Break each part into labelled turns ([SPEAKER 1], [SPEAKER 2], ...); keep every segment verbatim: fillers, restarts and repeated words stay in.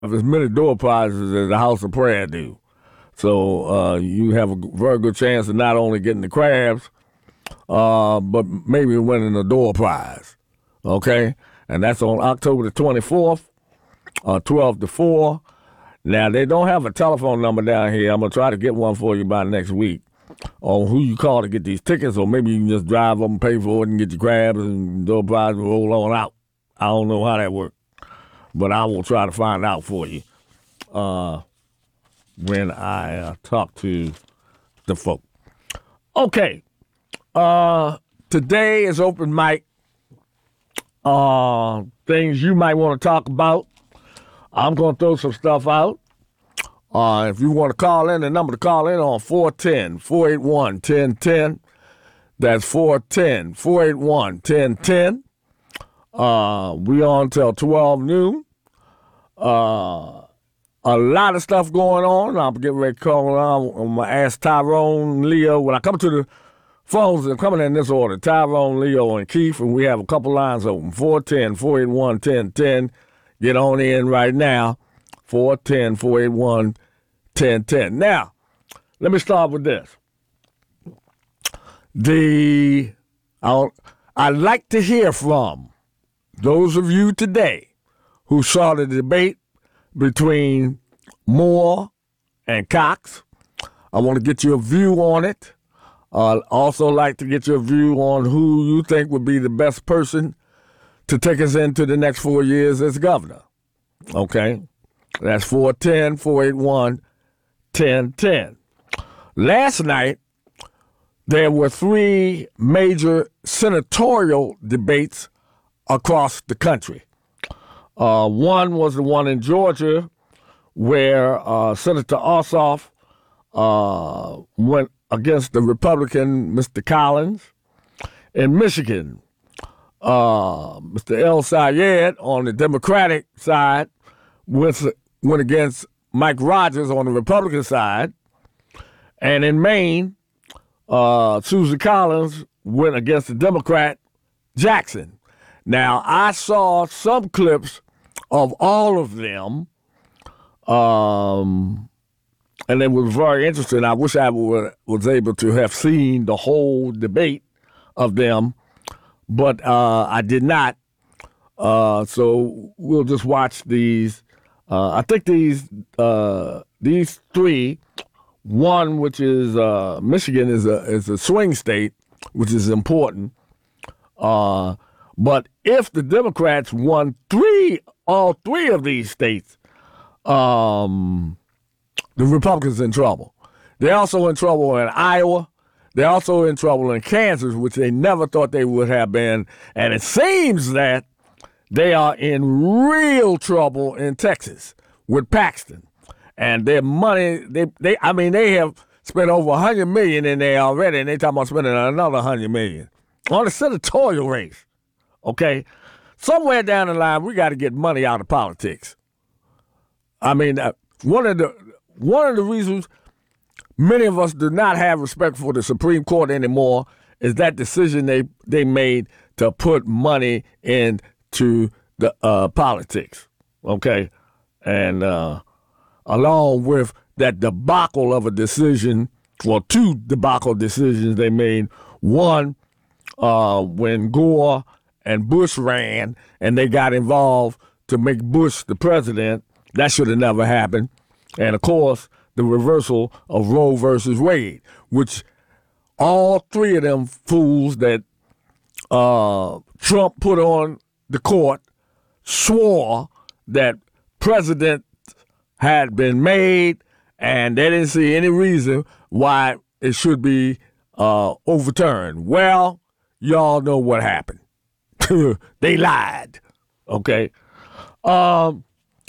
[SPEAKER 1] as many door prizes as the House of Prayer do. So uh, you have a very good chance of not only getting the crabs, uh, but maybe winning a door prize. Okay? And that's on October the twenty-fourth, uh, twelve to four. Now, they don't have a telephone number down here. I'm going to try to get one for you by next week on who you call to get these tickets, or maybe you can just drive up and pay for it and get your crabs and door prize and roll on out. I don't know how that works, but I will try to find out for you uh, when I uh, talk to the folk. Okay. Uh, today is open mic. Uh, things you might want to talk about. I'm going to throw some stuff out. Uh, if you want to call in, the number to call in on four one zero, four eight one, one zero one zero. That's four one zero, four eight one, one zero one zero. Uh, we on till twelve noon. Uh, a lot of stuff going on. I'm getting ready to call on. I'm going to ask Tyrone, Leo. When I come to the phones, they're coming in this order. Tyrone, Leo, and Keith, and we have a couple lines open. four one zero, four eight one, one zero one zero. Get on in right now. four one zero, four eight one, one zero one zero. Now, let me start with this. The I'll, I'd like to hear from those of you today who saw the debate between Moore and Cox. I want to get your view on it. I'd uh, also like to get your view on who you think would be the best person to take us into the next four years as governor. Okay? That's four one zero, four eight one, one zero one zero. Last night, there were three major senatorial debates across the country. Uh, one was the one in Georgia where uh, Senator Ossoff uh, went against the Republican Mister Collins. In Michigan, uh, Mister El Sayed on the Democratic side went, went against Mike Rogers on the Republican side. And in Maine, uh, Susan Collins went against the Democrat Jackson. Now, I saw some clips of all of them, um, and it was very interesting. I wish I were, was able to have seen the whole debate of them, but uh, I did not. Uh, so we'll just watch these. Uh, I think these uh, these three, one which is uh, Michigan is a is a swing state, which is important. Uh, but if the Democrats won three, all three of these states, um, the Republicans in trouble. They're also in trouble in Iowa. They're also in trouble in Kansas, which they never thought they would have been. And it seems that they are in real trouble in Texas with Paxton. And their money, they, they I mean, they have spent over one hundred million dollars in there already, and they talking about spending another one hundred million dollars on the senatorial race. Okay? Somewhere down the line, we got to get money out of politics. I mean, uh, one of the one of the reasons many of us do not have respect for the Supreme Court anymore is that decision they, they made to put money into the uh, politics. Okay? And uh, along with that debacle of a decision, well, two debacle decisions they made. One, uh, when Gore and Bush ran and they got involved to make Bush the president, that should have never happened. And, of course, the reversal of Roe versus Wade, which all three of them fools that uh, Trump put on the court swore that precedent had been made, and they didn't see any reason why it should be uh, overturned. Well, y'all know what happened. They lied. Okay? Um,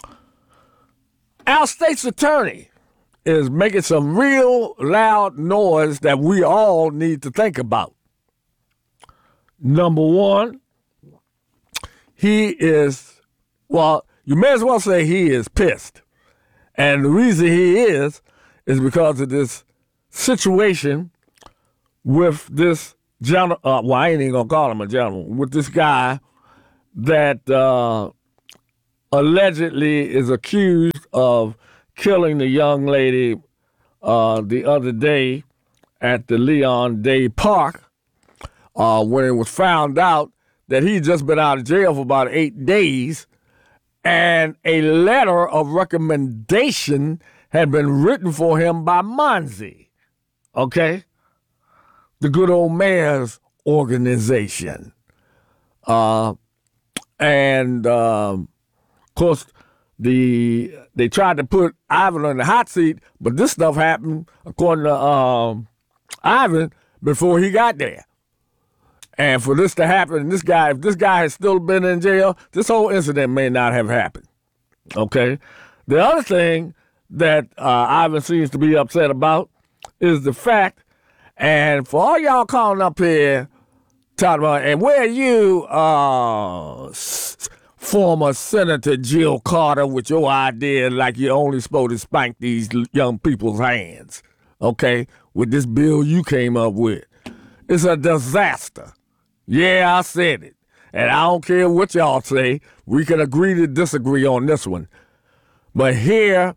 [SPEAKER 1] our state's attorney is making some real loud noise that we all need to think about. Number one, he is, well, you may as well say he is pissed. And the reason he is, is because of this situation with this gentleman, uh, well, I ain't even gonna call him a gentleman, with this guy that uh, allegedly is accused of killing the young lady uh, the other day at the Leon Day Park uh, when it was found out that he'd just been out of jail for about eight days and a letter of recommendation had been written for him by Monzi, okay? The good old mayor's organization. Uh, and, um, of course, the they tried to put Ivan on the hot seat, but this stuff happened, according to um, Ivan, before he got there. And for this to happen, this guy, if this guy had still been in jail, this whole incident may not have happened, okay? The other thing that uh, Ivan seems to be upset about is the fact, and for all y'all calling up here, talking about, and where are you, uh, s- former Senator Jill Carter, with your idea like you're only supposed to spank these young people's hands, okay, with this bill you came up with. It's a disaster. Yeah, I said it. And I don't care what y'all say. We can agree to disagree on this one. But here,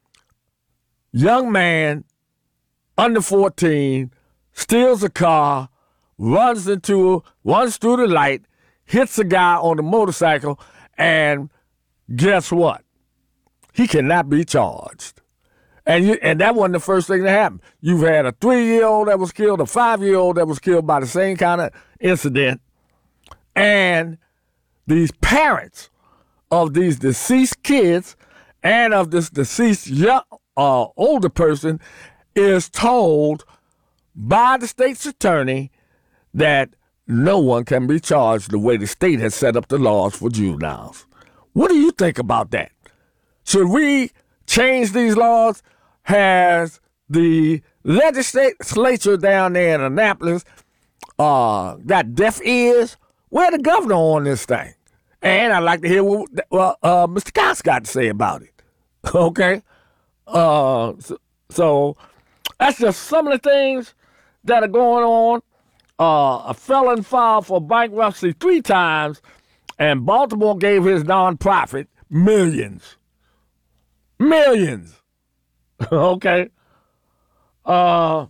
[SPEAKER 1] young man, under fourteen, steals a car, runs into, runs through the light, hits a guy on the motorcycle, and guess what? He cannot be charged. And you, and that wasn't the first thing that happened. You've had a three-year-old that was killed, a five-year-old that was killed by the same kind of incident, and these parents of these deceased kids and of this deceased young, uh, older person is told by the state's attorney that no one can be charged the way the state has set up the laws for juveniles. What do you think about that? Should we change these laws? Has the legislature down there in Annapolis uh, got deaf ears? Where the governor on this thing? And I'd like to hear what uh, uh, Mister Cox got to say about it. Okay? Uh, so, so that's just some of the things that are going on. Uh, a felon filed for bankruptcy three times, and Baltimore gave his nonprofit millions. Millions. Okay. Uh,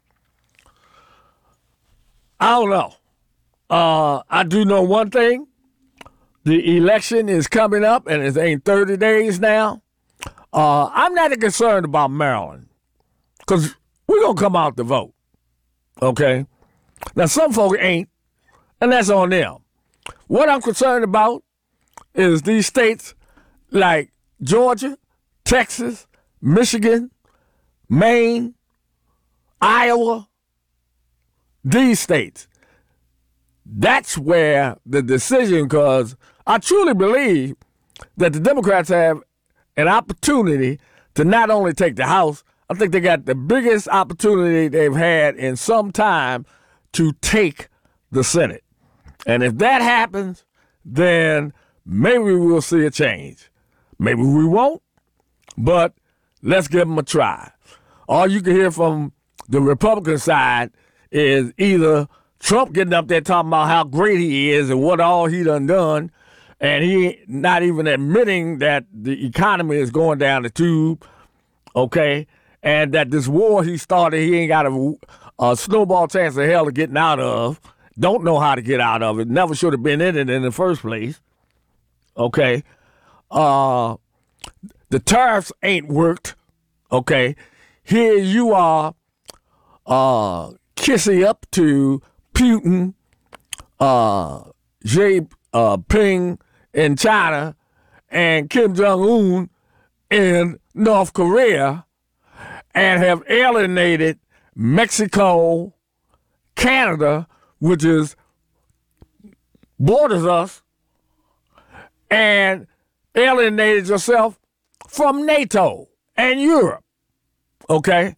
[SPEAKER 1] I don't know. Uh, I do know one thing. The election is coming up, and it ain't thirty days now. Uh, I'm not concerned about Maryland because we're going to come out to vote. Okay? Now, some folk ain't, and that's on them. What I'm concerned about is these states like Georgia, Texas, Michigan, Maine, Iowa, these states. That's where the decision, because I truly believe that the Democrats have an opportunity to not only take the House, I think they got the biggest opportunity they've had in some time to take the Senate. And if that happens, then maybe we'll see a change. Maybe we won't, but let's give them a try. All you can hear from the Republican side is either Trump getting up there talking about how great he is and what all he done done, and he not even admitting that the economy is going down the tube, okay, and that this war he started, he ain't got a, a snowball chance of hell of getting out of, don't know how to get out of it, never should have been in it in the first place, okay. Uh, the tariffs ain't worked, okay. Here you are uh, kissing up to Putin, uh, Xi uh, Ping in China, and Kim Jong-un in North Korea, and have alienated Mexico, Canada, which is borders us, and alienated yourself from NATO and Europe. Okay?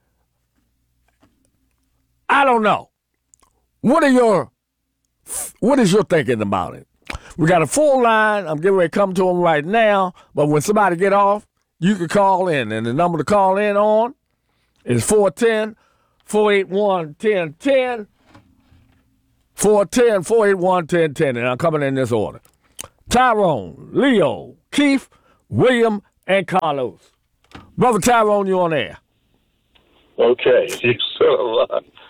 [SPEAKER 1] I don't know. What are your, what is your thinking about it? We got a full line. I'm getting ready to come to them right now. But when somebody get off, you can call in. And the number to call in on is four one zero, four eight one, one zero one zero. four one zero, four eight one, one zero one zero. And I'm coming in this order. Tyrone, Leo, Keith, William, and Carlos. Brother Tyrone, you on air.
[SPEAKER 2] Okay. So,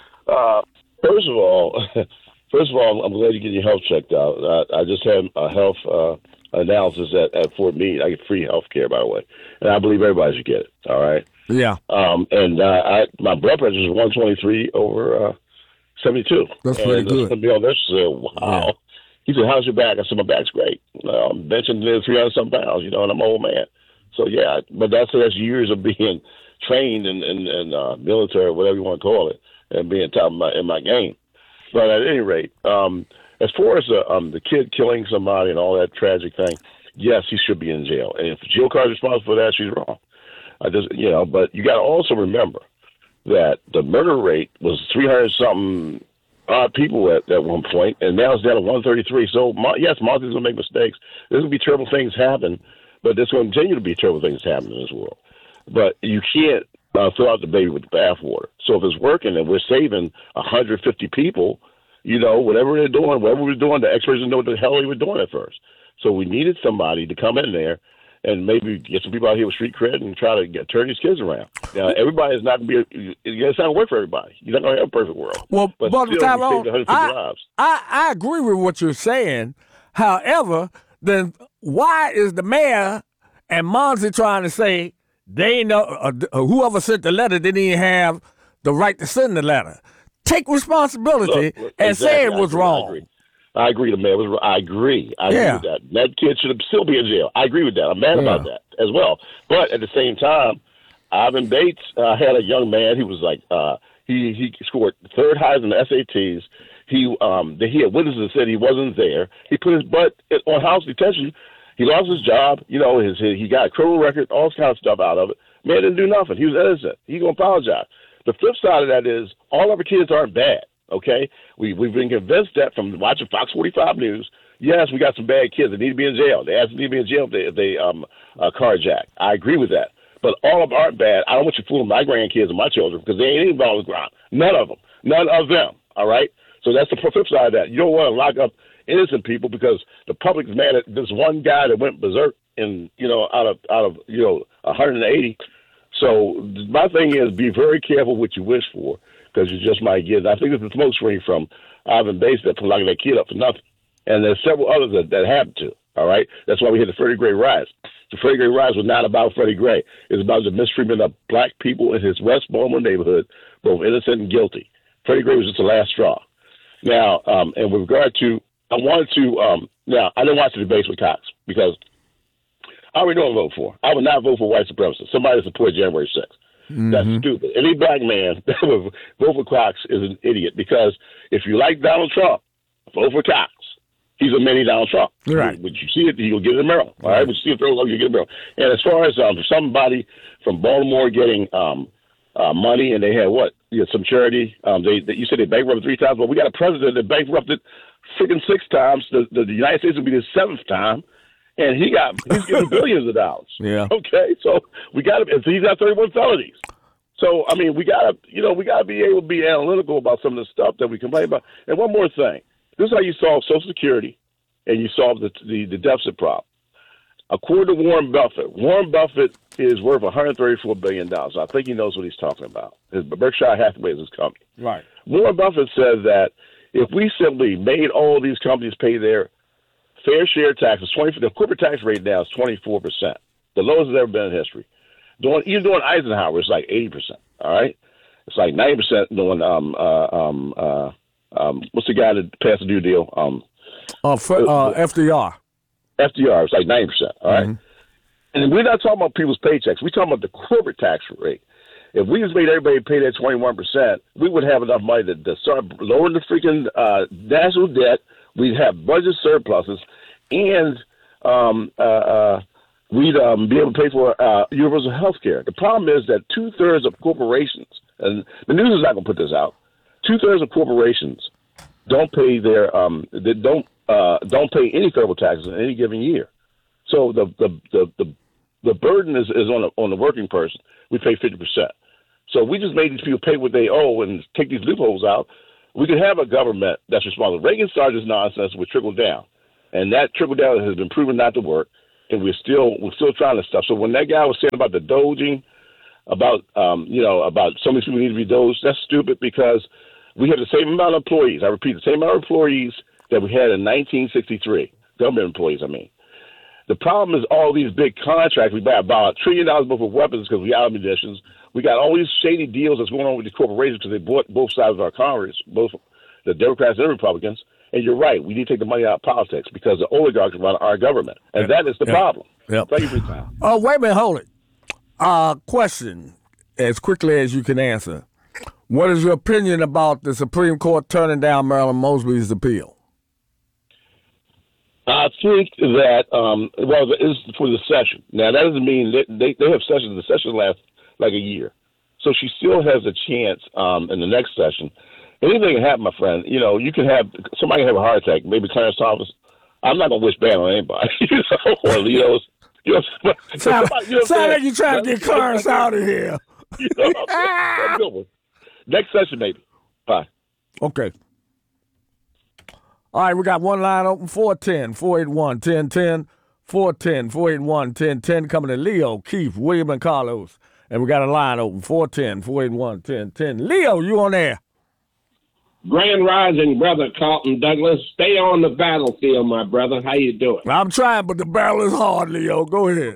[SPEAKER 2] uh, first of all, first of all, I'm glad you get your health checked out. I, I just had a health uh, analysis at, at Fort Meade. I get free health care, by the way, and I believe everybody should get it. All right.
[SPEAKER 1] Yeah.
[SPEAKER 2] Um, and uh, I, my blood pressure is one twenty-three over uh, seventy-two.
[SPEAKER 1] That's pretty
[SPEAKER 2] and,
[SPEAKER 1] good.
[SPEAKER 2] Uh, be on this, uh, wow.
[SPEAKER 1] Yeah.
[SPEAKER 2] He said, "How's your back?" I said, "My back's great. Um, benching three hundred some pounds, you know, and I'm an old man." So yeah, but that's that's years of being trained in in, in uh, military, whatever you want to call it, and being top of my in my game. But at any rate, um, as far as uh, um, the kid killing somebody and all that tragic thing, yes, he should be in jail. And if Jill Carter's responsible for that, she's wrong. I just you know, but you got to also remember that the murder rate was three hundred something odd people at, at one point, and now it's down to one thirty-three. So yes, Martha's gonna make mistakes. There's gonna be terrible things happen. But there's going to continue to be terrible things happening in this world. But you can't uh, throw out the baby with the bathwater. So if it's working and we're saving one hundred fifty people, you know, whatever they're doing, whatever we're doing, the experts didn't know what the hell they were doing at first. So we needed somebody to come in there and maybe get some people out here with street cred and try to get, turn these kids around. Now, everybody is not going to be, it's not going to work for everybody. You're not going to have a perfect world.
[SPEAKER 1] Well,
[SPEAKER 2] but
[SPEAKER 1] Brother
[SPEAKER 2] still,
[SPEAKER 1] Tyrone,
[SPEAKER 2] we saved one hundred fifty
[SPEAKER 1] I,
[SPEAKER 2] lives.
[SPEAKER 1] I, I agree with what you're saying. However, then why is the mayor and Monty trying to say they know uh, whoever sent the letter didn't even have the right to send the letter? Take responsibility
[SPEAKER 2] Look,
[SPEAKER 1] and
[SPEAKER 2] exactly.
[SPEAKER 1] say it was
[SPEAKER 2] I
[SPEAKER 1] wrong.
[SPEAKER 2] I agree. I agree. The man was. I agree. I
[SPEAKER 1] Yeah.
[SPEAKER 2] agree with that. That kid should still be in jail. I agree with that. I'm mad
[SPEAKER 1] Yeah.
[SPEAKER 2] about that as well. But at the same time, Ivan Bates uh, had a young man. He was like uh, he he scored third highest in the S A Ts. He um he had witnesses that said he wasn't there. He put his butt on house detention. He lost his job. You know, his, his he got a criminal record, all kinds of stuff out of it. Man didn't do nothing. He was innocent. He's gonna apologize. The flip side of that is all of our kids aren't bad. Okay, we we've been convinced that from watching Fox forty-five News. Yes, we got some bad kids that need to be in jail. They actually need to be in jail if they, if they um uh, carjack. I agree with that. But all of them aren't bad. I don't want you fooling my grandkids and my children because they ain't involved with crime. None of them. None of them. All right. So that's the flip side of that. You don't want to lock up innocent people because the public's mad at this one guy that went berserk in, you know, out of out of you know one hundred eighty. So my thing is be very careful what you wish for because you just might get. I think it's the smoke screen from Ivan Bates that locking that kid up for nothing, and there's several others that, that happened to. All right, that's why we had the Freddie Gray riots. The Freddie Gray riots was not about Freddie Gray. It's about the mistreatment of black people in his West Baltimore neighborhood, both innocent and guilty. Freddie Gray was just the last straw. Now, um, and with regard to, I wanted to, um, now, I didn't watch the debates with Cox because I already know what I vote for. I would not vote for white supremacists. Somebody that supported January sixth. Mm-hmm. That's stupid. Any black man that would vote for Cox is an idiot because if you like Donald Trump, vote for Cox. He's a mini Donald Trump.
[SPEAKER 1] Right.
[SPEAKER 2] When you see it, you'll get it in Maryland. All right. When you see it throw up, you get it in Maryland. And as far as um, somebody from Baltimore getting um, uh, money, and they had what? You know, some charity. Um, they, they you said they bankrupted three times. Well, we got a president that bankrupted freaking six times. The, the, the United States will be the seventh time, and he got he's getting billions of dollars.
[SPEAKER 1] Yeah.
[SPEAKER 2] Okay. So we got to. He's got thirty-one felonies. So I mean, we got to. You know, we got to be able to be analytical about some of the stuff that we complain about. And one more thing. This is how you solve Social Security and you solve the, the, the deficit problem. According to Warren Buffett, Warren Buffett is worth one hundred thirty-four billion dollars. I think he knows what he's talking about. His, Berkshire Hathaway is his company.
[SPEAKER 1] Right.
[SPEAKER 2] Warren Buffett says that if we simply made all these companies pay their fair share taxes, twenty the corporate tax rate now is twenty-four percent, the lowest it's ever been in history. During, even during Eisenhower, it's like eighty percent, all right? It's like ninety percent during um, uh, um, uh, Um, what's the guy that passed the New Deal? Um,
[SPEAKER 1] uh, for, uh, F D R.
[SPEAKER 2] F D R, it's like ninety percent, all right? Mm-hmm. And we're not talking about people's paychecks. We're talking about the corporate tax rate. If we just made everybody pay that twenty-one percent, we would have enough money to, to start lowering the freaking uh, national debt. We'd have budget surpluses, and um, uh, uh, we'd um, be able to pay for uh, universal health care. The problem is that two-thirds of corporations, and the news is not going to put this out, two-thirds of corporations don't pay their um, they don't uh, don't pay any federal taxes in any given year. So the the the the, the burden is, is on the, on the working person. We pay fifty percent. So we just made these people pay what they owe and take these loopholes out. We could have a government that's responsible. Reagan started this nonsense with trickle down, and that trickle down has been proven not to work. and we're still we're still trying to stuff. So when that guy was saying about the doging, about um, you know about so many people need to be dosed, that's stupid because we have the same amount of employees. I repeat, the same amount of employees that we had in nineteen sixty-three. Government employees, I mean. The problem is all these big contracts. We buy about a trillion dollars worth of weapons because we out of munitions. We got all these shady deals that's going on with these corporations because they bought both sides of our Congress, both the Democrats and the Republicans. And you're right. We need to take the money out of politics because the oligarchs run our government. And yep. that is the yep. problem.
[SPEAKER 1] Yep.
[SPEAKER 2] Thank you for your time.
[SPEAKER 1] Oh, wait a minute. Hold it. Uh, question, as quickly as you can answer. What is your opinion about the Supreme Court turning down Marilyn Mosby's appeal?
[SPEAKER 2] I think that, um, well, it's for the session. Now, that doesn't mean that they, they have sessions. The session lasts like a year. So she still has a chance um, in the next session. Anything can happen, my friend. You know, you can have, somebody can have a heart attack, maybe Clarence Thomas. I'm not going to wish bad on anybody, you know, or Leo's. You know,
[SPEAKER 1] sound you know sound like you're trying to get Clarence out of here.
[SPEAKER 2] You know, that's a good one. Next session, maybe. Bye.
[SPEAKER 1] Okay. All right, we got one line open, four one zero, four eight one, one zero one zero, four one zero, four eight one, one zero one zero, coming to Leo, Keith, William, and Carlos. And we got a line open, four one zero, four eight one, one zero one zero. Leo, you on there?
[SPEAKER 3] Grand Rising, brother Carlton Douglas. Stay on the battlefield, my brother. How you doing?
[SPEAKER 1] I'm trying, but the battle is hard, Leo. Go ahead.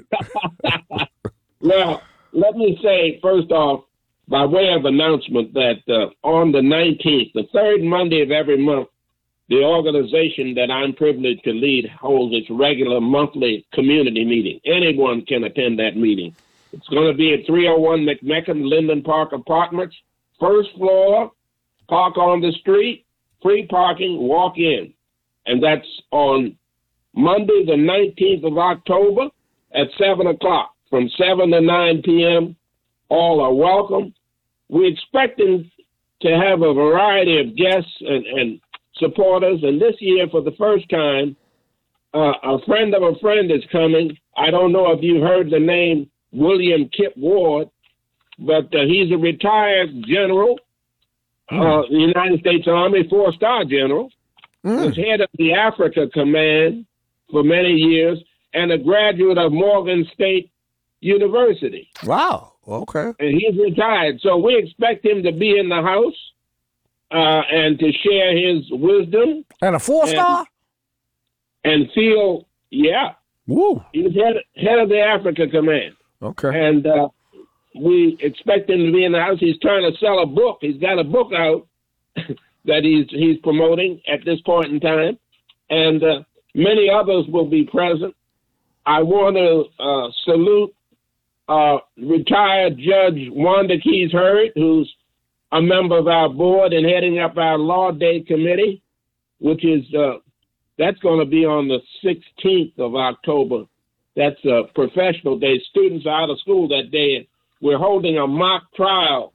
[SPEAKER 3] Now, let me say, first off, by way of announcement, that uh, on the nineteenth, the third Monday of every month, the organization that I'm privileged to lead holds its regular monthly community meeting. Anyone can attend that meeting. It's going to be at three oh one McMecken Linden Park Apartments, first floor, park on the street, free parking, walk in. And that's on Monday, the nineteenth of October at seven o'clock. From seven to nine p.m., all are welcome. We're expecting to have a variety of guests and, and supporters, and this year, for the first time, uh, a friend of a friend is coming. I don't know if you've heard the name William Kip Ward, but uh, he's a retired general, mm. uh, the United States Army, four-star general, mm. was head of the Africa Command for many years, and a graduate of Morgan State University.
[SPEAKER 1] Wow, okay.
[SPEAKER 3] And he's retired, so we expect him to be in the House, Uh, and to share his wisdom.
[SPEAKER 1] And a four-star?
[SPEAKER 3] And, and feel, yeah.
[SPEAKER 1] Woo.
[SPEAKER 3] He's head, head of the Africa Command.
[SPEAKER 1] Okay.
[SPEAKER 3] And uh, we expect him to be in the House. He's trying to sell a book. He's got a book out that he's he's promoting at this point in time. And uh, many others will be present. I want to uh, salute uh, retired Judge Wanda Keys Hurd, who's a member of our board and heading up our Law Day Committee, which is, uh, that's going to be on the sixteenth of October. That's a professional day. Students are out of school that day. We're holding a mock trial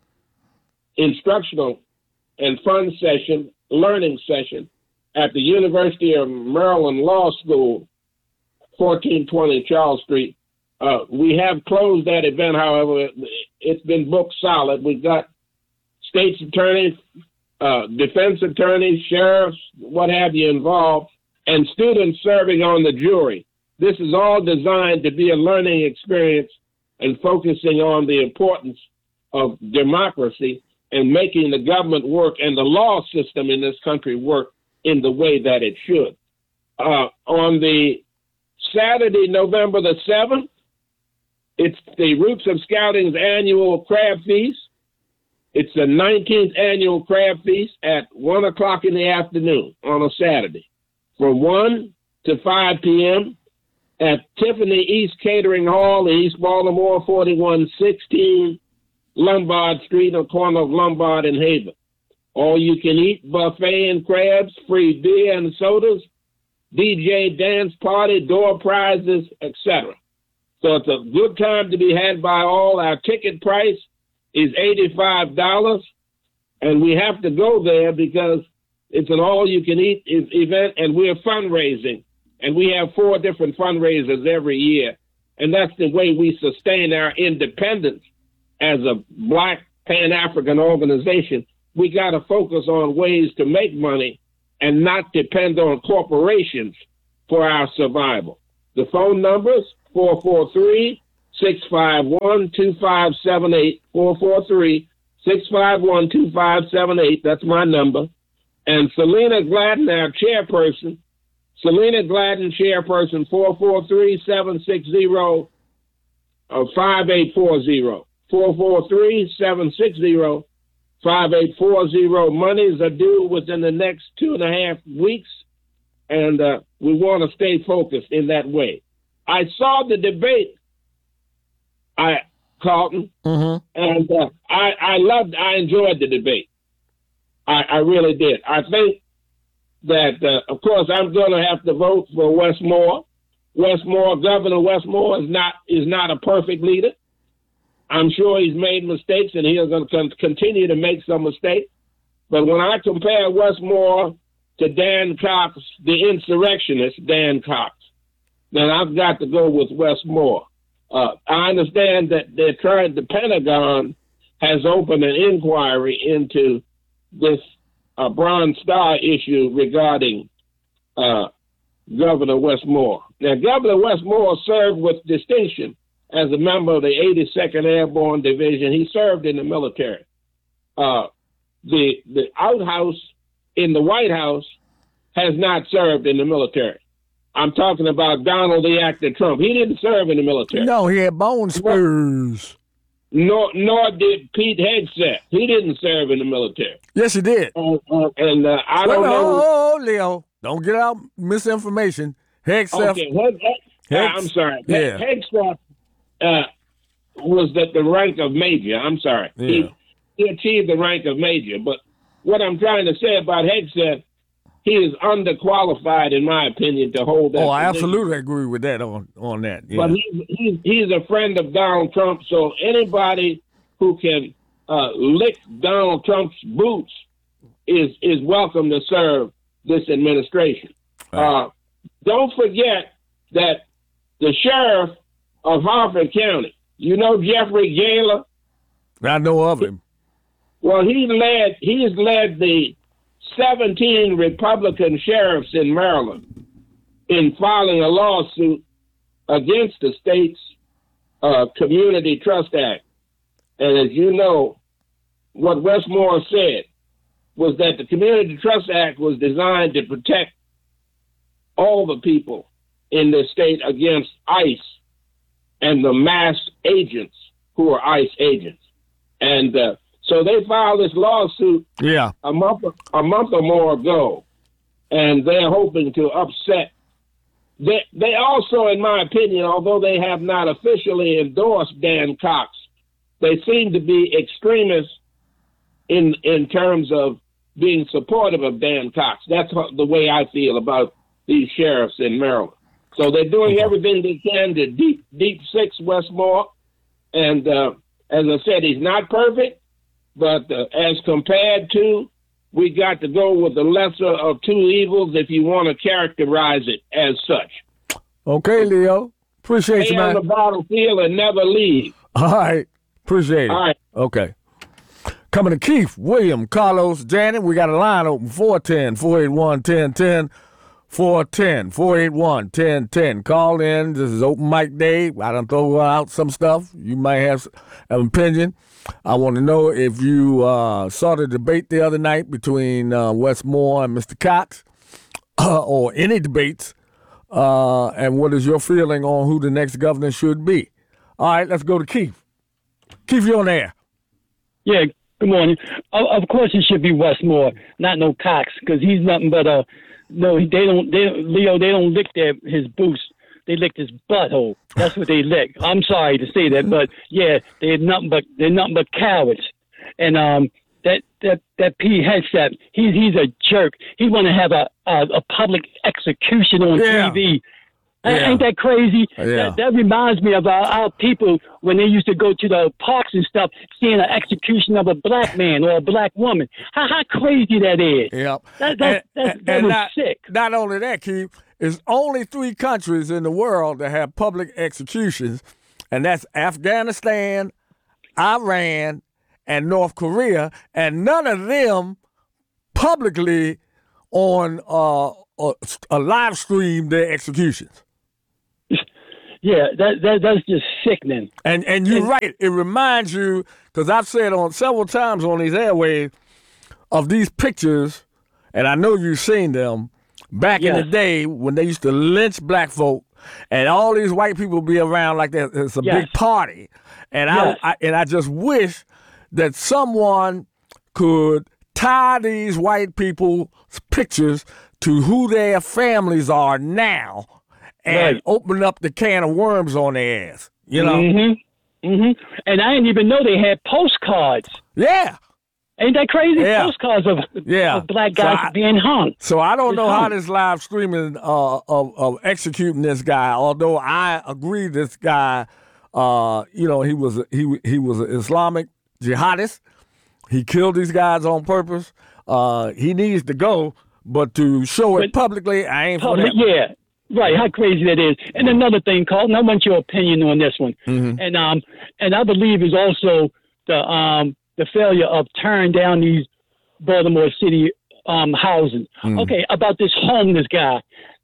[SPEAKER 3] instructional and fun session, learning session at the University of Maryland Law School, fourteen twenty Charles Street. Uh, we have closed that event, however. It's been booked solid. We've got state's attorneys, uh, defense attorneys, sheriffs, what have you involved, and students serving on the jury. This is all designed to be a learning experience and focusing on the importance of democracy and making the government work and the law system in this country work in the way that it should. Uh, on the Saturday, November the seventh, it's the Roots of Scouting's annual crab feast. It's the nineteenth annual crab feast at one o'clock in the afternoon on a Saturday, from one to five p.m. at Tiffany East Catering Hall in East Baltimore, forty-one sixteen Lombard Street, on the corner of Lombard and Haven. All-you-can-eat buffet and crabs, free beer and sodas, D J dance party, door prizes, et cetera. So it's a good time to be had by all. Our ticket price is eighty-five dollars, and we have to go there because it's an all-you-can-eat event, and we're fundraising. And we have four different fundraisers every year, and that's the way we sustain our independence as a Black Pan-African organization. We got to focus on ways to make money and not depend on corporations for our survival. The phone numbers, four four three, six five one, two five seven eight, four four three, six five one, two five seven eight. That's my number. And Selena Gladden, our chairperson, Selena Gladden, chairperson, four four three, seven six zero, five eight four zero. four four three, seven six zero, five eight four zero. Monies are due within the next two and a half weeks, and uh, we want to stay focused in that way. I saw the debate, I Carlton,
[SPEAKER 1] Mm-hmm.
[SPEAKER 3] and uh, I, I loved, I enjoyed the debate. I, I really did. I think that, uh, of course, I'm going to have to vote for Wes Moore. Wes Moore, Governor Wes Moore, is not is not a perfect leader. I'm sure he's made mistakes, and he's going to con- continue to make some mistakes. But when I compare Wes Moore to Dan Cox, the insurrectionist Dan Cox, then I've got to go with Wes Moore. Uh, I understand that they're trying, the Pentagon has opened an inquiry into this uh, Bronze Star issue regarding uh, Governor Wes Moore. Now, Governor Wes Moore served with distinction as a member of the eighty-second Airborne Division. He served in the military. Uh, the the outhouse in the White House has not served in the military. I'm talking about Donald the Actor Trump. He didn't serve in the military.
[SPEAKER 1] No, he had bone spurs.
[SPEAKER 3] Nor, nor did Pete Hegseth. He didn't serve in the military.
[SPEAKER 1] Yes, he did.
[SPEAKER 3] Uh, uh, and uh, I
[SPEAKER 1] Wait,
[SPEAKER 3] don't
[SPEAKER 1] wait,
[SPEAKER 3] know.
[SPEAKER 1] Oh, oh, Leo, don't get out misinformation. Hegseth.
[SPEAKER 3] Okay, Heg- Heg-
[SPEAKER 1] Hegs-
[SPEAKER 3] I'm sorry.
[SPEAKER 1] yeah.
[SPEAKER 3] Hegseth uh, was at the rank of major. I'm sorry.
[SPEAKER 1] Yeah.
[SPEAKER 3] He, he achieved the rank of major. But what I'm trying to say about Hegseth, he is underqualified, in my opinion, to hold that
[SPEAKER 1] Oh, I
[SPEAKER 3] position.
[SPEAKER 1] absolutely agree with that on, on that. Yeah.
[SPEAKER 3] But he's, he's, he's a friend of Donald Trump, so anybody who can uh, lick Donald Trump's boots is is welcome to serve this administration.
[SPEAKER 1] Right.
[SPEAKER 3] Uh, don't forget that the sheriff of Harford County, you know Jeffrey Gayler?
[SPEAKER 1] I know of him.
[SPEAKER 3] Well, he led he's led the seventeen Republican sheriffs in Maryland in filing a lawsuit against the state's uh, Community Trust Act. And as you know, what Wes Moore said was that the Community Trust Act was designed to protect all the people in the state against ICE and the mass agents who are ICE agents. And uh, so they filed this lawsuit
[SPEAKER 1] Yeah.
[SPEAKER 3] a month a month or more ago, and they're hoping to upset. They, they also, in my opinion, although they have not officially endorsed Dan Cox, they seem to be extremists in in terms of being supportive of Dan Cox. That's the way I feel about these sheriffs in Maryland. So they're doing everything they can to deep deep six Wes Moore, and uh, as I said, he's not perfect, but uh, as compared to, we got to go with the lesser of two evils if you want to characterize it as such.
[SPEAKER 1] Okay, Leo. Appreciate
[SPEAKER 3] Stay
[SPEAKER 1] you,
[SPEAKER 3] on
[SPEAKER 1] man.
[SPEAKER 3] the battlefield and never leave.
[SPEAKER 1] All right. Appreciate it.
[SPEAKER 3] All right.
[SPEAKER 1] Okay. Coming to Keith, William, Carlos, Janet. We got a line open, four one zero, four eight one, one zero one zero, four one zero, four eight one, one zero one zero. Call in. This is open mic day. I done throw out some stuff. You might have an opinion. I want to know if you uh, saw the debate the other night between uh, Wes Moore and Mister Cox, uh, or any debates, uh, and what is your feeling on who the next governor should be? All right, let's go to Keith. Keith, you on air.
[SPEAKER 4] Yeah, good morning. Of, of course, it should be Wes Moore, not no Cox, because he's nothing but a no. They don't. They Leo. They don't lick their his boots. They licked his butthole. That's what they lick. I'm sorry to say that, but yeah, they're nothing but they're nothing but cowards. And um, that that that P. Hegseth, he's he's a jerk. He want to have a, a a public execution on
[SPEAKER 1] Yeah.
[SPEAKER 4] T V.
[SPEAKER 1] Yeah.
[SPEAKER 4] Ain't that crazy?
[SPEAKER 1] Yeah.
[SPEAKER 4] That, that reminds me of our, our people when they used to go to the parks and stuff, seeing an execution of a black man or a black woman. How, how crazy that is.
[SPEAKER 1] Yep.
[SPEAKER 4] That, that,
[SPEAKER 1] and,
[SPEAKER 4] that,
[SPEAKER 1] and,
[SPEAKER 4] that
[SPEAKER 1] and
[SPEAKER 4] is
[SPEAKER 1] not,
[SPEAKER 4] sick.
[SPEAKER 1] Not only that, Keith, it's only three countries in the world that have public executions, and that's Afghanistan, Iran, and North Korea, and none of them publicly on uh, a, a live stream their executions.
[SPEAKER 4] Yeah, that, that that's just sickening.
[SPEAKER 1] And and you're
[SPEAKER 4] And-
[SPEAKER 1] right. It reminds you, because I've said on several times on these airways, of these pictures, and I know you've seen them, back in
[SPEAKER 4] Yes.
[SPEAKER 1] the day when they used to lynch black folk, and all these white people be around like that. It's a
[SPEAKER 4] Yes.
[SPEAKER 1] big party. And
[SPEAKER 4] Yes.
[SPEAKER 1] I, I and I just wish that someone could tie these white people's pictures to who their families are now and
[SPEAKER 4] Right.
[SPEAKER 1] open up the can of worms on their ass. You know?
[SPEAKER 4] Mm-hmm. Mm-hmm. And I didn't even know they had postcards.
[SPEAKER 1] Yeah.
[SPEAKER 4] Ain't that crazy?
[SPEAKER 1] Yeah.
[SPEAKER 4] Postcards of,
[SPEAKER 1] Yeah.
[SPEAKER 4] of black
[SPEAKER 1] So
[SPEAKER 4] guys
[SPEAKER 1] I-
[SPEAKER 4] being hung.
[SPEAKER 1] So I don't
[SPEAKER 4] It's
[SPEAKER 1] know how
[SPEAKER 4] hung.
[SPEAKER 1] this live streaming uh, of, of executing this guy. Although I agree, this guy, uh, you know, he was he he was an Islamic jihadist. He killed these guys on purpose. Uh, he needs to go, but to show it
[SPEAKER 4] But-
[SPEAKER 1] publicly, I ain't for
[SPEAKER 4] Public,
[SPEAKER 1] that.
[SPEAKER 4] yeah. Right, how crazy that is. And another thing, Carlton, I want your opinion on this one.
[SPEAKER 1] Mm-hmm.
[SPEAKER 4] And um, and I believe is also the um the failure of tearing down these Baltimore City um housing.
[SPEAKER 1] Mm.
[SPEAKER 4] Okay, about this homeless guy.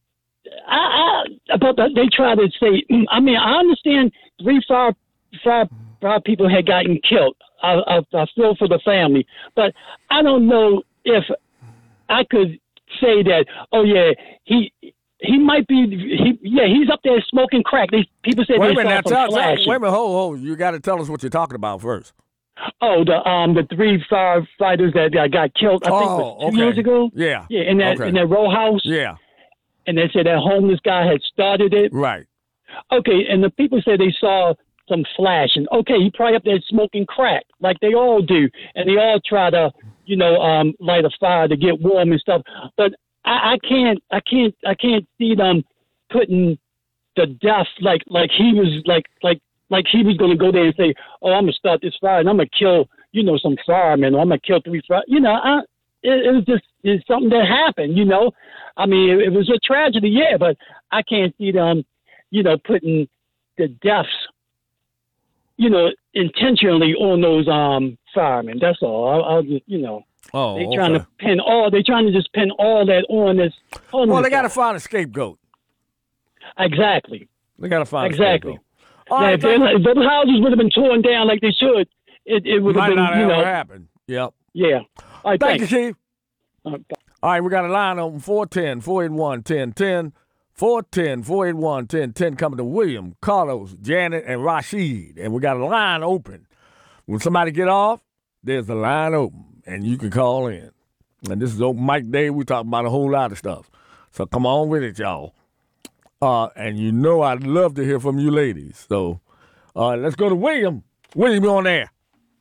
[SPEAKER 4] I, I about the, they try to say. I mean, I understand three five five five people had gotten killed. I, I, I feel for the family, but I don't know if I could say that. Oh yeah, he. He might be, he, yeah, he's up there smoking crack. They, people say
[SPEAKER 1] Wait a
[SPEAKER 4] they
[SPEAKER 1] minute, now,
[SPEAKER 4] saw some
[SPEAKER 1] tell, tell,
[SPEAKER 4] flashing.
[SPEAKER 1] wait a minute, hold, hold. You got to tell us what you're talking about first.
[SPEAKER 4] Oh, the um the three firefighters that uh, got killed. I think it
[SPEAKER 1] Oh,
[SPEAKER 4] was two
[SPEAKER 1] okay.
[SPEAKER 4] years ago.
[SPEAKER 1] Yeah.
[SPEAKER 4] Yeah, in that
[SPEAKER 1] Okay.
[SPEAKER 4] in that row house.
[SPEAKER 1] Yeah,
[SPEAKER 4] And they said that homeless guy had started it.
[SPEAKER 1] right.
[SPEAKER 4] Okay, and the people said they saw some flashing. Okay, he probably up there smoking crack like they all do, and they all try to, you know, um light a fire to get warm and stuff. But I, I can't, I can't, I can't see them putting the death like like he was like like like he was going to go there and say, oh, I'm gonna start this fire and I'm gonna kill, you know, some firemen, or I'm gonna kill three fire. You know, I, it, it was just it's something that happened. You know, I mean, it, it was a tragedy, yeah, but I can't see them, you know, putting the deaths, you know, intentionally on those um firemen. That's all. I, I'll just, you know.
[SPEAKER 1] Oh,
[SPEAKER 4] They
[SPEAKER 1] okay.
[SPEAKER 4] trying to pin all. They trying to just pin all that on this. homeless
[SPEAKER 1] Well, they got to
[SPEAKER 4] guy.
[SPEAKER 1] find a scapegoat.
[SPEAKER 4] Exactly.
[SPEAKER 1] They got to find
[SPEAKER 4] Exactly.
[SPEAKER 1] a scapegoat. All
[SPEAKER 4] Now,
[SPEAKER 1] right,
[SPEAKER 4] if, they- if those houses would have been torn down like they should, it, it would have
[SPEAKER 1] might
[SPEAKER 4] been,
[SPEAKER 1] not
[SPEAKER 4] you
[SPEAKER 1] ever
[SPEAKER 4] know,
[SPEAKER 1] happen. Yep.
[SPEAKER 4] yeah. All right,
[SPEAKER 1] Thank
[SPEAKER 4] thanks.
[SPEAKER 1] you, Chief.
[SPEAKER 4] Uh,
[SPEAKER 1] All right, we got a line open four one zero, four eight one, one zero one zero. four one zero, four eight one, one zero one zero coming to William, Carlos, Janet, and Rashid. And we got a line open. When somebody get off, there's a line open, and you can call in. And this is open mic day. We talking about a whole lot of stuff. So come on with it, y'all. Uh, and you know I'd love to hear from you ladies. So uh, let's go to William. William, you on there?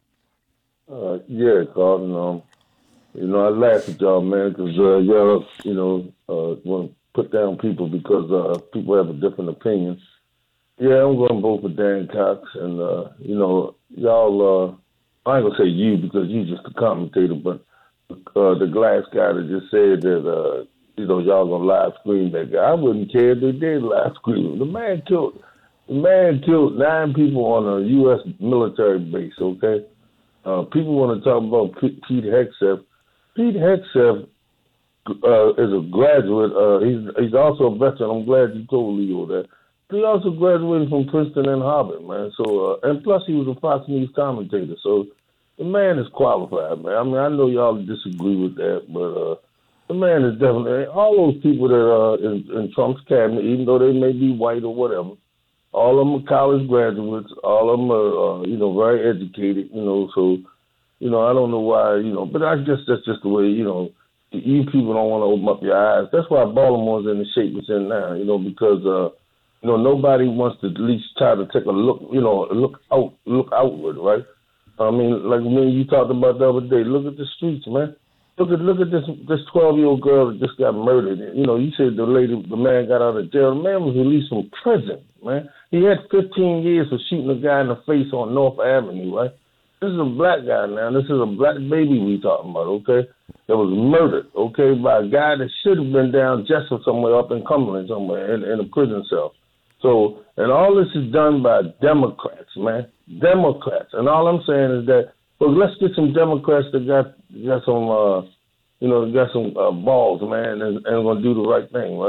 [SPEAKER 5] Uh, yeah, Carlton. Um, you know, I laugh at y'all, man, because uh, y'all, you know, uh, want to put down people because uh, people have a different opinion. Yeah, I'm going to vote for Dan Cox, and uh, you know, y'all. Uh, I ain't gonna say you because you just a commentator, but uh, the glass guy that just said that, uh, you know, y'all gonna live stream that guy. I wouldn't care if they did live stream. The man killed. The man killed nine people on a U S military base. Okay. Uh, people want to talk about P- Pete Hegseth. Pete Hegseth uh, is a graduate. Uh, he's he's also a veteran. I'm glad you told Leo that. He also graduated from Princeton and Harvard, man. So, uh, and plus he was a Fox News commentator. So, the man is qualified, man. I mean, I know y'all disagree with that, but uh, the man is definitely all those people that are in, in Trump's cabinet, even though they may be white or whatever. All of them are college graduates. All of them are, uh, you know, very educated. You know, so, you know, I don't know why, you know, but I guess that's just the way, you know, you people don't want to open up your eyes. That's why Baltimore's in the shape it's in now, you know, because. Uh, You know, nobody wants to at least try to take a look, you know, look out, look outward, right? I mean, like me, you talked about the other day. Look at the streets, man. Look at look at this this twelve year old girl that just got murdered. You know, you said the lady, the man got out of jail. The man was released from prison, man. He had fifteen years for shooting a guy in the face on North Avenue, right? This is a black guy now. This is a black baby we talking about, okay? That was murdered, okay, by a guy that should have been down Jessup somewhere up in Cumberland somewhere in, in a prison cell. So, and all this is done by Democrats, man. Democrats. And all I'm saying is that, well, let's get some Democrats that got got some, uh, you know, got some uh, balls, man, and, and going to do the right thing, right?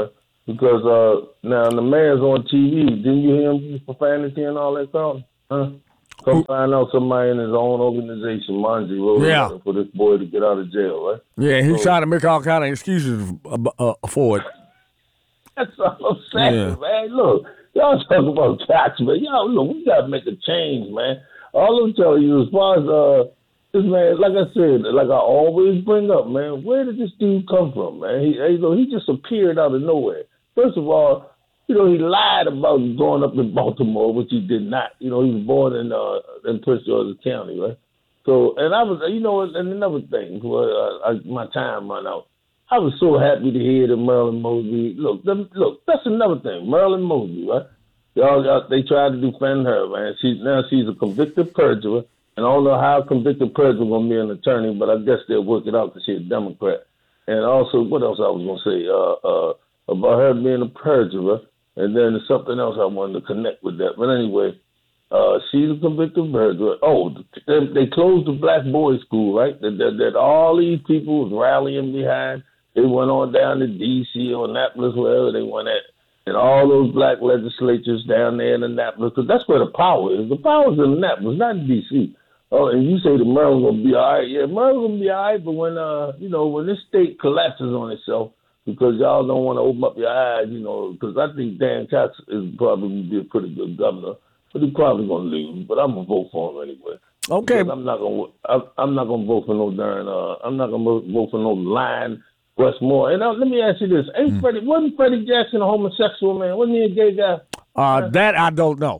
[SPEAKER 5] Because uh, now the man's on T V. Didn't you hear him use profanity and all that stuff? Huh? Come find out somebody in his own organization, Monji, wrote a
[SPEAKER 1] Yeah.
[SPEAKER 5] letter for this boy to get out of jail, right?
[SPEAKER 1] Yeah, he's
[SPEAKER 5] So-
[SPEAKER 1] trying to make all kind of excuses uh, uh, for it.
[SPEAKER 5] That's all I'm saying,
[SPEAKER 1] Yeah.
[SPEAKER 5] man. Look, y'all talking about tax, man. Y'all, look, we got to make a change, man. All I'm telling you, as far as uh, this man, like I said, like I always bring up, man, where did this dude come from, man? He, you know, he just appeared out of nowhere. First of all, you know, he lied about growing up in Baltimore, which he did not. You know, he was born in uh, in Prince George's County, right? So, and I was, you know, and another thing, well, uh, I, my time run out. I was so happy to hear that Marilyn Mosby. Look, them, look, that's another thing. Marilyn Mosby, right? Y'all, y'all, they tried to defend her, man. She's now she's a convicted perjurer, and I don't know how a convicted perjurer gonna be an attorney, but I guess they'll work it out because she's a Democrat. And also, what else I was gonna say uh, uh, about her being a perjurer, and then there's something else I wanted to connect with that. But anyway, uh, she's a convicted perjurer. Oh, they, they closed the black boys' school, right? That, that, that all these people was rallying behind. They went on down to D C or Annapolis, wherever they went at. And all those black legislatures down there in Annapolis, because that's where the power is. The power is in Annapolis, not in D C. Oh, and you say the Maryland's going to be all right. Yeah, Maryland's going to be all right, but when, uh, you know, when this state collapses on itself, because y'all don't want to open up your eyes, you know, because I think Dan Cox is probably going to be a pretty good governor, but he's probably going to lose. But I'm going to vote for him anyway.
[SPEAKER 1] Okay.
[SPEAKER 5] Because I'm not going to I'm not going to vote for no darn, uh, I'm not going to vote for no line Westmore. And uh, let me ask you this. Ain't mm. Freddie, wasn't Freddie Jackson a homosexual, man? Wasn't he a gay guy?
[SPEAKER 1] Uh, that I don't know.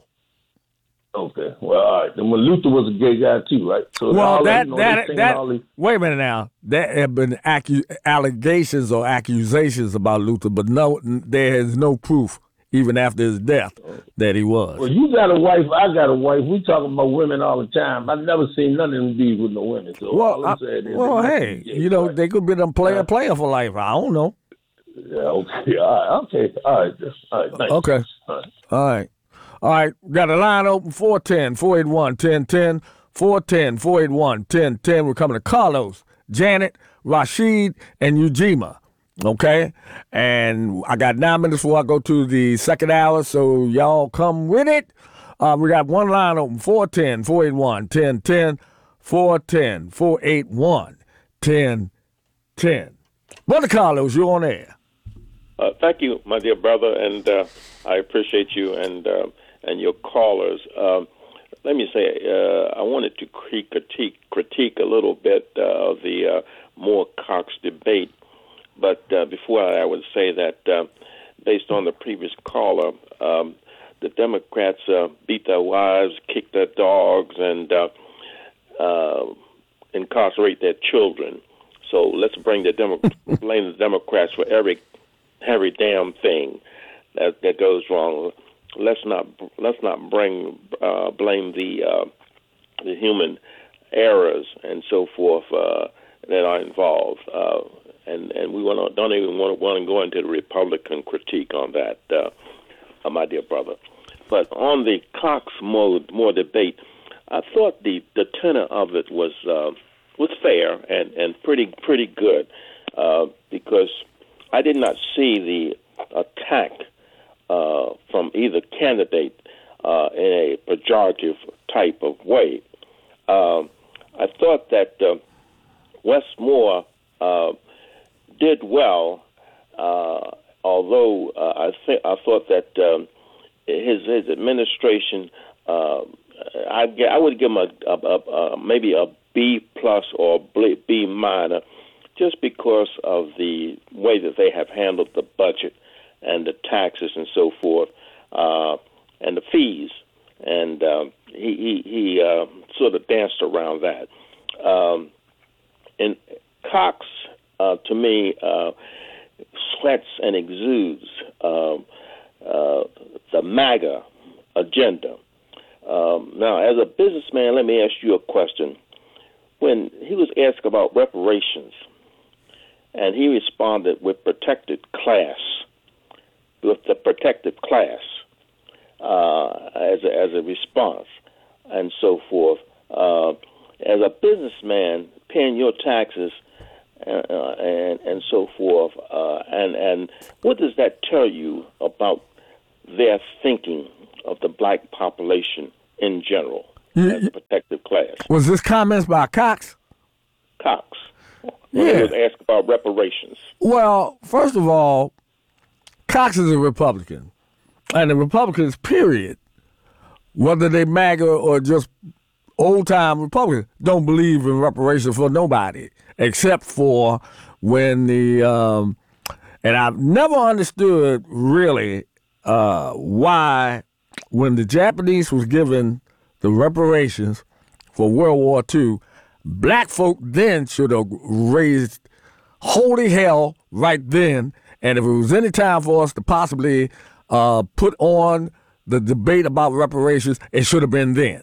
[SPEAKER 5] Okay. Well, all right. Then when Luther was a gay guy, too, right? So
[SPEAKER 1] well, that,
[SPEAKER 5] you know,
[SPEAKER 1] that, that,
[SPEAKER 5] these...
[SPEAKER 1] wait a minute now. There have been acu- allegations or accusations about Luther, but no, there is no proof, even after his death, that he was.
[SPEAKER 5] Well, you got a wife, I got a wife. We talking about women all the time. I've never seen none of them be with no women. So
[SPEAKER 1] well,
[SPEAKER 5] all I'm saying is
[SPEAKER 1] well hey, you know, right? They could be them player, player for life. I don't know.
[SPEAKER 5] Yeah, okay. All right. Okay. All right. All right. Nice.
[SPEAKER 1] Okay.
[SPEAKER 5] All right.
[SPEAKER 1] All right. All right. Got a line open, four one zero, four eight one, one zero one zero, four one zero, four eight one, one zero one zero. We're coming to Carlos, Janet, Rashid, and Ujima. Okay? And I got nine minutes before I go to the second hour, so y'all come with it. Uh, we got one line open, four one zero, four eight one, one zero one zero, four one zero, four eight one, one zero one zero. Brother Carlos, you're on air.
[SPEAKER 6] Uh, thank you, my dear brother, and uh, I appreciate you and uh, and your callers. Um, let me say, uh, I wanted to critique critique a little bit uh, of the uh, Moore-Cox debate, but uh, before I, I would say that, uh, based on the previous caller, um, the Democrats uh, beat their wives, kick their dogs, and uh, uh, incarcerate their children. So let's bring the Demo- blame the Democrats for every every damn thing that that goes wrong. Let's not let's not bring uh, blame the uh, the human errors and so forth uh, that are involved. Uh, and and we wanna, don't even want to, want to go into the Republican critique on that, uh, my dear brother. But on the Cox Moore, Moore debate, I thought the, the tenor of it was uh, was fair and, and pretty pretty good uh, because I did not see the attack uh, from either candidate uh, in a pejorative type of way. Um, I thought that uh, Wes Moore uh, did well, uh, although uh, I think I thought that um, his his administration, uh, I I would give him a, a, a, a maybe a B plus or B minor, just because of the way that they have handled the budget and the taxes and so forth, uh, and the fees, and uh, he he, he uh, sort of danced around that. Um, and Cox, uh, to me, uh, sweats and exudes uh, uh, the MAGA agenda. Um, now, as a businessman, let me ask you a question. When he was asked about reparations, and he responded with protected class, with the protected class uh, as a, as a response, and so forth. Uh, as a businessman, paying your taxes, uh, and and so forth. Uh, and and what does that tell you about their thinking of the black population in general as a protected class?
[SPEAKER 1] Was this comments by Cox?
[SPEAKER 6] Cox. When
[SPEAKER 1] Yeah.
[SPEAKER 6] he was asked about reparations.
[SPEAKER 1] Well, first of all, Cox is a Republican. And the Republicans, period, whether they MAGA or just old-time Republicans, don't believe in reparations for nobody, except for when the, um, and I've never understood really uh, why when the Japanese was given the reparations for World War Two, black folk then should have raised holy hell right then, and if it was any time for us to possibly uh, put on the debate about reparations, it should have been then.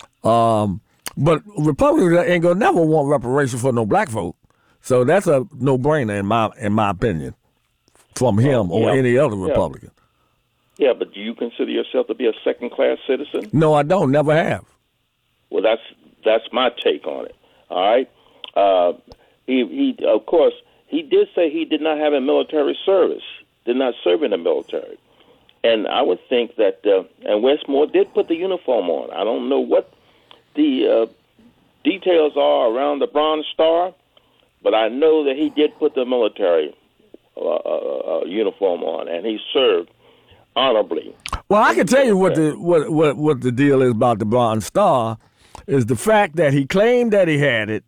[SPEAKER 1] Um, but Republicans ain't gonna never want reparations for no black folk, so that's a no-brainer in my in my opinion, from him or
[SPEAKER 6] Yeah.
[SPEAKER 1] any other
[SPEAKER 6] Yeah.
[SPEAKER 1] Republican.
[SPEAKER 6] Yeah, but do you consider yourself to be a second-class citizen?
[SPEAKER 1] No, I don't. Never have.
[SPEAKER 6] Well, that's that's my take on it. All right. Uh, he he of course he did say he did not have a military service, did not serve in the military, and I would think that uh, and Westmore did put the uniform on. I don't know what the uh, details are around the Bronze Star, but I know that he did put the military uh, uh, uniform on, and he served honorably.
[SPEAKER 1] Well, I can tell you what the what, what what the deal is about the Bronze Star is the fact that he claimed that he had it.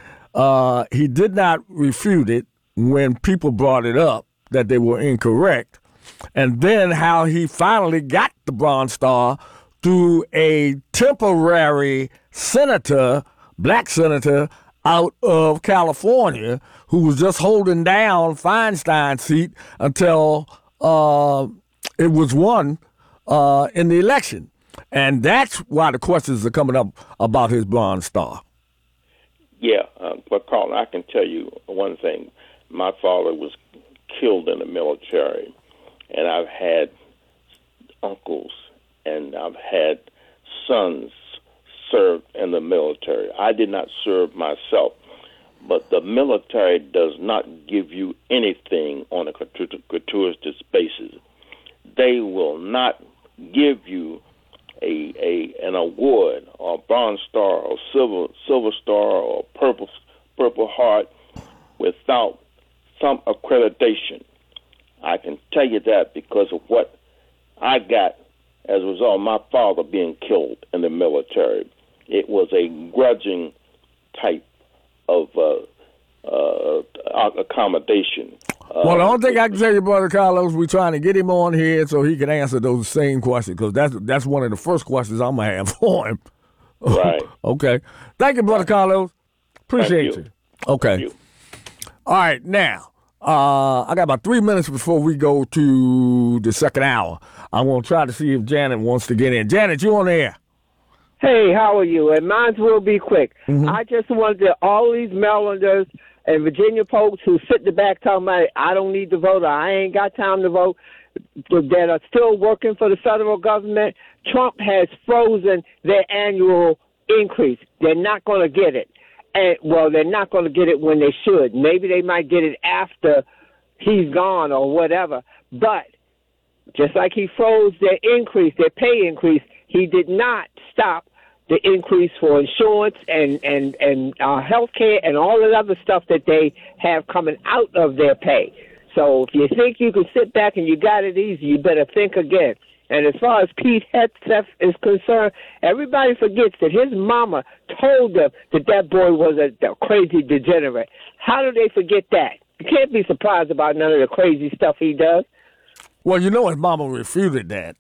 [SPEAKER 1] Uh, he did not refute it when people brought it up that they were incorrect, and then how he finally got the Bronze Star through a temporary senator, black senator out of California, who was just holding down Feinstein's seat until uh, it was won uh, in the election. And that's why the questions are coming up about his Bronze Star.
[SPEAKER 6] Yeah, uh, but Carlton, I can tell you one thing. My father was killed in the military, and I've had uncles and I've had sons serve in the military. I did not serve myself, but the military does not give you anything on a gratu- gratuitous basis. They will not give you a, a an award or a Bronze Star or Silver Silver Star or Purple Purple Heart without some accreditation. I can tell you that because of what I got as a result of my father being killed in the military. It was a grudging type of uh, uh, accommodation. Uh,
[SPEAKER 1] Well, the only thing I can tell you, Brother Carlos, we're trying to get him on here so he can answer those same questions, because that's that's one of the first questions I'm going to have for him.
[SPEAKER 6] Right.
[SPEAKER 1] Okay. Thank you, Brother Carlos. Appreciate
[SPEAKER 6] Thank
[SPEAKER 1] you. Okay.
[SPEAKER 6] you.
[SPEAKER 1] All right, now, uh, I got about three minutes before we go to the second hour. I'm going to try to see if Janet wants to get in. Janet, you on the air?
[SPEAKER 7] Hey, how are you? And mine will be quick.
[SPEAKER 1] Mm-hmm.
[SPEAKER 7] I just wanted to, all these Marylanders and Virginia folks who sit in the back talking about, I don't need to vote, or I ain't got time to vote, that are still working for the federal government, Trump has frozen their annual increase. They're not going to get it. And, well, they're not going to get it when they should. Maybe they might get it after he's gone or whatever. But just like he froze their increase, their pay increase, he did not stop the increase for insurance and, and, and uh, health care and all the other stuff that they have coming out of their pay. So if you think you can sit back and you got it easy, you better think again. And as far as Pete Hegseth is concerned, everybody forgets that his mama told them that that boy was a, a crazy degenerate. How do they forget that? You can't be surprised about none of the crazy stuff he does.
[SPEAKER 1] Well, you know his mama refuted that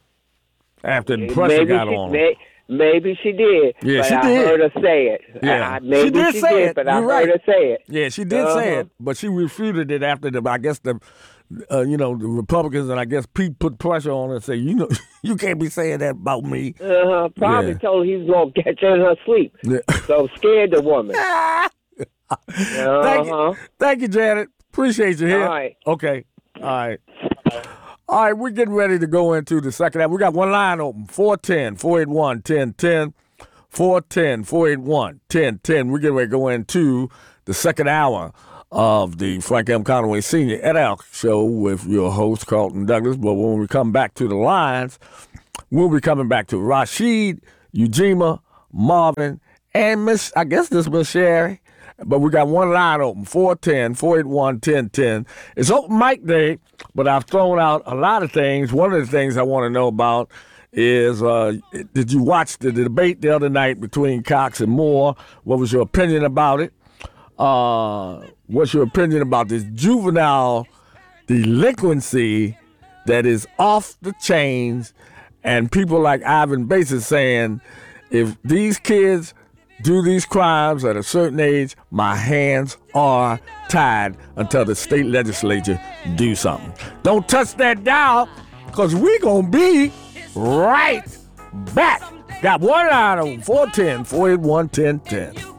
[SPEAKER 1] after the pressure
[SPEAKER 7] maybe
[SPEAKER 1] got
[SPEAKER 7] she,
[SPEAKER 1] on him.
[SPEAKER 7] may, maybe she did.
[SPEAKER 1] Yeah,
[SPEAKER 7] but
[SPEAKER 1] she
[SPEAKER 7] I
[SPEAKER 1] did.
[SPEAKER 7] heard her say it.
[SPEAKER 1] Yeah.
[SPEAKER 7] I, maybe
[SPEAKER 1] She did say it.
[SPEAKER 7] but
[SPEAKER 1] You're
[SPEAKER 7] I
[SPEAKER 1] right.
[SPEAKER 7] heard her say it.
[SPEAKER 1] Yeah, she did
[SPEAKER 7] Uh-huh.
[SPEAKER 1] say it, but she refuted it after the, I guess the, uh, you know, the Republicans and I guess Pete put pressure on her and say, you know, you can't be saying that about me.
[SPEAKER 7] Uh-huh. Probably
[SPEAKER 1] Yeah.
[SPEAKER 7] told her he was going to catch her in her sleep.
[SPEAKER 1] Yeah.
[SPEAKER 7] So scared the woman.
[SPEAKER 1] Thank
[SPEAKER 7] Uh-huh.
[SPEAKER 1] you, thank you, Janet. Appreciate you here.
[SPEAKER 7] All right.
[SPEAKER 1] Okay. All right. All right, we're getting ready to go into the second half. We got one line open, four one zero, four eight one, one zero one zero, four one zero, four eight one, one zero one zero. We're getting ready to go into the second hour of the Frank M. Conaway Senior et al. Show with your host, Carlton Douglas. But when we come back to the lines, we'll be coming back to Rashid, Ujima, Marvin, and Miss, I guess this Miss Sherry. But we got one line open, four one zero, four eight one, one zero one zero. It's open mic day, but I've thrown out a lot of things. One of the things I want to know about is, uh, did you watch the, the debate the other night between Cox and Moore? What was your opinion about it? Uh, what's your opinion about this juvenile delinquency that is off the chains, and people like Ivan Basis saying, if these kids do these crimes at a certain age, my hands are tied until the state legislature do something. Don't touch that dial, because we're going to be right back. Got one line on four one zero, four eight one, one zero one zero.